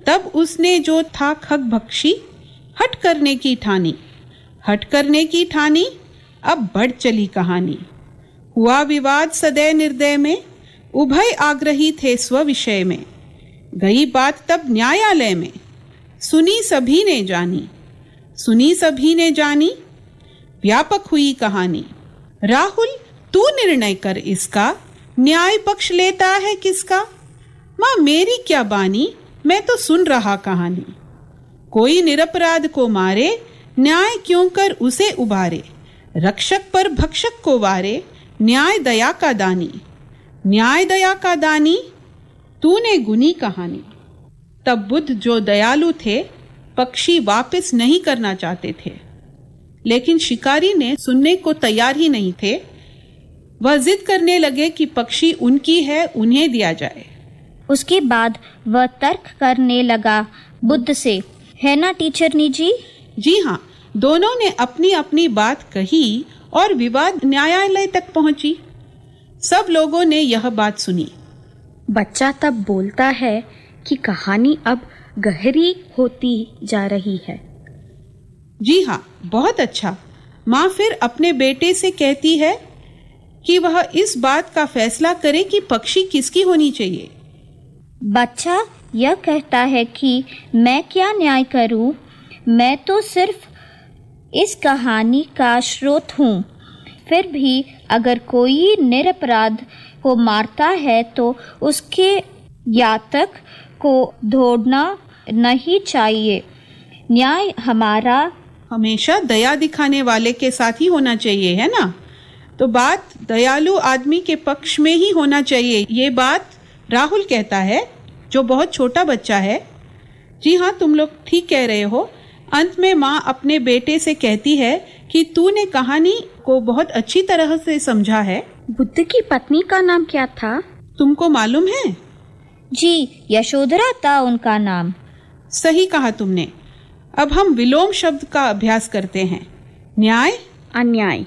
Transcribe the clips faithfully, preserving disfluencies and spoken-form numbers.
तब उसने जो था खगभक्षी, हट करने की ठानी। हट करने की ठानी, अब बढ़ चली कहानी। हुआ विवाद सदै निर्दय में, उभय आग्रही थे स्व विषय में। गई बात तब न्यायालय में, सुनी सभी ने जानी। सुनी सभी ने जानी, व्यापक हुई कहानी। राहुल तू निर्णय कर इसका, न्याय पक्ष लेता है किसका। माँ मेरी क्या बानी, मैं तो सुन रहा कहानी। कोई निरपराध को मारे, न्याय क्यों कर उसे उबारे। रक्षक पर भक्षक को वारे, न्याय दया का दानी। न्याय दया का दानी, तूने गुनी कहानी। तब बुद्ध जो दयालु थे, पक्षी वापस नहीं करना चाहते थे, लेकिन शिकारी ने सुनने को तैयार ही नहीं थे। वह जिद करने लगे कि पक्षी उनकी है, उन्हें दिया जाए। उसके बाद वह तर्क करने लगा बुद्ध से, है ना टीचरनी जी? जी हाँ, दोनों ने अपनी अपनी बात कही और विवाद न्यायालय तक पहुंची। सब लोगों ने यह बात सुनी। बच्चा तब बोलता है कि कहानी अब गहरी होती जा रही है। जी हाँ, बहुत अच्छा। माँ फिर अपने बेटे से कहती है कि वह इस बात का फैसला करे कि पक्षी किसकी होनी चाहिए। बच्चा यह कहता है कि मैं क्या न्याय करूं, मैं तो सिर्फ इस कहानी का स्रोत हूं। फिर भी अगर कोई निरपराध को मारता है तो उसके यातक को ढूंढना नहीं चाहिए। न्याय हमारा हमेशा दया दिखाने वाले के साथ ही होना चाहिए, है ना? तो बात दयालु आदमी के पक्ष में ही होना चाहिए। ये बात राहुल कहता है, जो बहुत छोटा बच्चा है। जी हाँ, तुम लोग ठीक कह रहे हो। अंत में माँ अपने बेटे से कहती है कि तूने कहानी को बहुत अच्छी तरह से समझा है। बुद्ध की पत्नी का नाम क्या था? तुमको मालूम है? जी, यशोधरा था उनका नाम। सही कहा तुमने। अब हम विलोम शब्द का अभ्यास करते हैं। न्याय, अन्याय।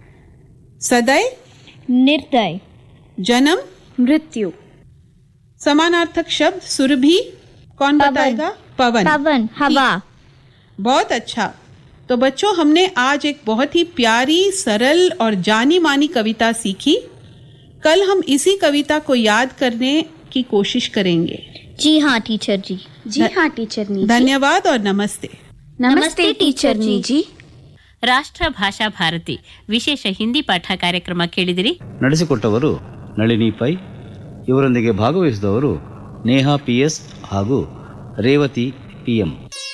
सदै, निर्दय। जन्म, मृत्यु। समानार्थक शब्द सुरभि, कौन पवन। बताएगा? पवन। पवन, हवा। बहुत अच्छा। तो बच्चों, हमने आज एक बहुत ही प्यारी, सरल और जानी मानी कविता सीखी। कल हम इसी कविता को याद करने की कोशिश करेंगे। जी हाँ टीचर जी। जी हाँ टीचरनी। धन्यवाद और नमस्ते। नमस्ते टीचरनी जी। ರಾಷ್ಟ್ರ ಭಾಷಾ ಭಾರತಿ ವಿಶೇಷ ಹಿಂದಿ ಪಾಠ ಕಾರ್ಯಕ್ರಮ ಕೇಳಿದಿರಿ. ನಡೆಸಿಕೊಟ್ಟವರು ನಳಿನಿ ಪೈ. ಇವರೊಂದಿಗೆ ಭಾಗವಹಿಸಿದವರು ನೇಹಾ ಪಿ ಎಸ್ ಹಾಗೂ ರೇವತಿ ಪಿ ಎಂ.